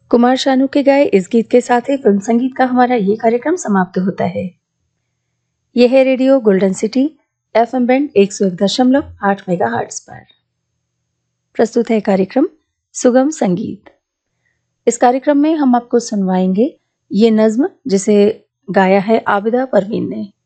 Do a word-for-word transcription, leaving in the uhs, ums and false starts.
कुमार शानू के गाए इस गीत के साथ ही फिल्म संगीत का हमारा ये कार्यक्रम समाप्त होता है। यह है radio golden city FM band एक सौ एक दशमलव आठ मेगाहर्ट्ज पर। प्रस्तुत है कार्यक्रम सुगम संगीत। इस कार्यक्रम में हम आपको सुनवाएंगे ये नज्म जिसे गाया है आबिदा परवीन ने।